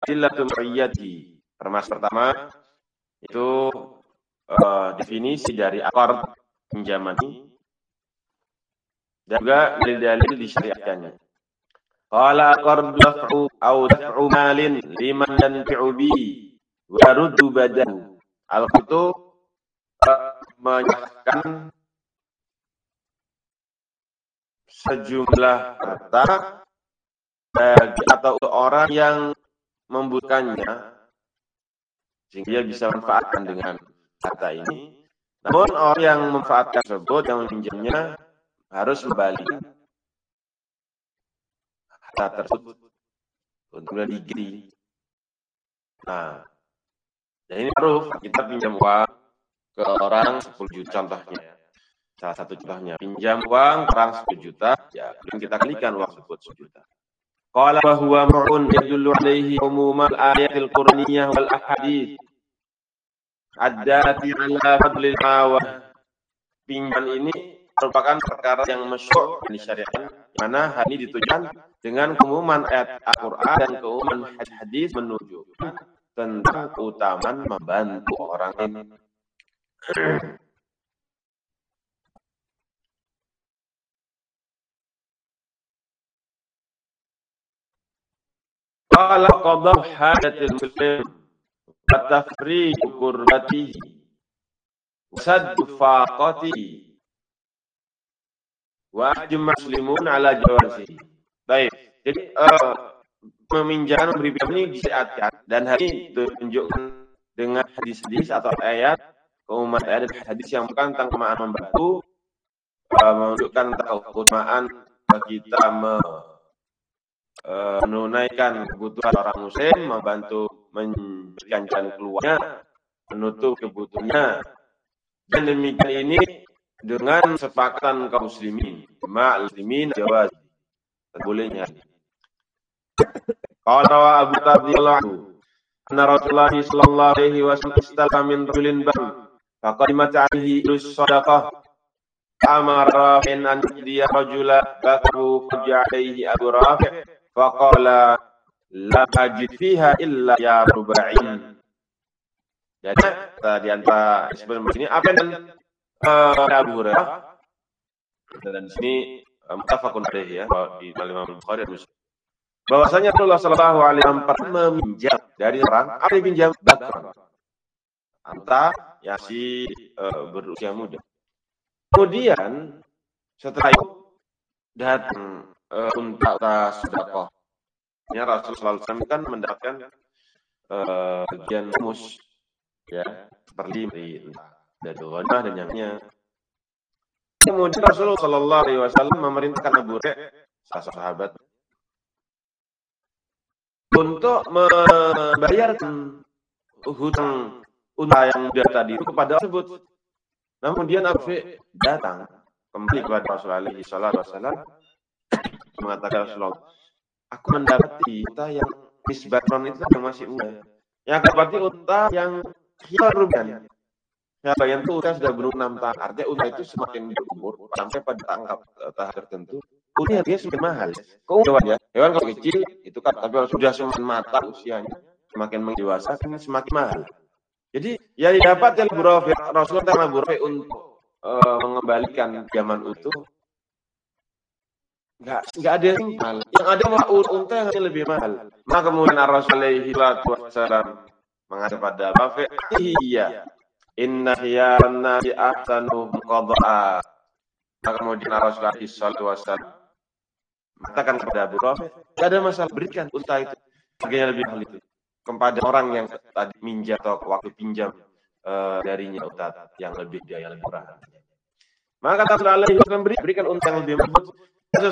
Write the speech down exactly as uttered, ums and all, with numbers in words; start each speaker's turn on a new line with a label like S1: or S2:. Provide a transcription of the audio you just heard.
S1: Adillatul mu'iyyati. Termasuk pertama itu uh, definisi dari aqard pinjaman ini dan juga dalil-dalil disyariatkannya. Qala aqard daf'u aw daf'u malin liman yanfi'u bihi wa yaruddu badahu. Al-qard itu uh, menyerahkan sejumlah harta bagi atau orang yang membutuhkannya sehingga dia bisa manfaatkan dengan harta ini. Namun orang yang memanfaatkan tersebut yang meminjamnya harus kembali harta tersebut untuk diganti. Nah, dan ini baru kita pinjam uang ke orang sepuluh juta contohnya. Salah satu contohnya pinjam uang orang sepuluh juta, ya kemudian kita kalikan uang tersebut sepuluh juta. Qala wa huwa mur'un yadullu alaihi umumal ayatil qur'aniyah wal ahadits ad-dati ala fadlil mawah. Pinjaman ini merupakan perkara yang masyhur di syariat, di mana hal ini ditujukan dengan keumuman ayat Al-Qur'an dan keumuman hadis menunjukkan tentang keutamaan membantu orang ini. Qala qadahu hajatil muslim wa tafriqu qurbatihi wa saddu faqatihi wa ajma muslimun ala jawazihi. Baik, jadi uh, meminjam memberi pinjam ini disyariatkan dan hal ini ditunjukkan dengan hadis-hadis atau ayat keumuman ayat dan hadis yang bukan tentang keutamaan membantu, uh, menunjukkan tentang keutamaan bagi kita me Uh, menunaikan kebutuhan orang muslim, membantu memberikan jalan keluarnya, menutup kebutuhannya. Dan demikian ini dengan sepakatan kaum muslimin, ma'al muslimin jawaz. Bolehnya. Qala Abu Radhiyallahu anna Rasulullah sallallahu alaihi wasallam istalama min rajulin bam faqadimat alaihi sadaqah amara in an yadiya rajula bakahu faja'alaihi Abu Rafi' faqala la ajid fiha illa ya ruba'in. Jadi di antara sebelum ini apa dan uh, Abu Hurairah dan di sini uh, muttafaqun alaihi ya di Imam Bukhari dan Muslim. Bahwasanya Rasulullah sallallahu alaihi wasallam pernah meminjam dari orang, ada pinjam bakran. Anta yang si uh, berusia muda. Kemudian setelah itu datang uh, unta sedekah. Ya Rasulullah sallallahu alaihi wasallam kan mendapatkan uh, bagian mus ya seperti dari ghanimah dan yang lainnya. Kemudian Rasulullah sallallahu alaihi wasallam memerintahkan Abu Hurairah salah sahabat untuk membayarkan hutang unta yang dia tadi itu kepada tersebut. Namun kemudian Abu Hurairah datang kembali kepada Rasulullah sallallahu alaihi wasallam mengatakan, Rasulullah, aku mendapati unta yang misbatron itu yang masih muda. Yang dapati unta yang hilang rubian. Ya, bagian itu unta sudah berumur enam tahun. Artinya unta itu semakin berumur sampai pada tangkap tahap tertentu. Unta harganya semakin mahal. Keumuman ya. Hewan kalau kecil itu kan, tapi kalau sudah semakin matang usianya, semakin dewasa kan semakin mahal. Jadi yang didapat yang Rafi, Rasulullah dan Abu Rafi untuk uh, mengembalikan zaman utuh. Enggak, enggak ada yang mahal. Yang ada malah unta yang lebih mahal. Maka kemudian Rasulullah sallallahu alaihi wasallam mengatakan kepada Rafi, "Iya, inna khiyaran nasi ahsanuhum qada'a." Maka kemudian Rasulullah sallallahu alaihi wasallam mengatakan kepada Abu Rafi, "Enggak ada masalah, berikan unta itu. Harganya lebih mahal itu kepada orang yang tadi minjam atau waktu pinjam uh, darinya unta yang lebih dia yang lebih murah." Maka kata Rasulullah sallallahu alaihi wasallam, berikan unta yang lebih mahal